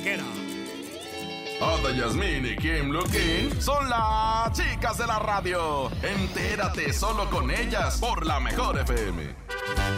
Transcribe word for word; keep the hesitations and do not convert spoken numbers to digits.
vaquera. Ada Yasmín y Kim Luquín son las chicas de la radio. Entérate solo con ellas por la Mejor F M.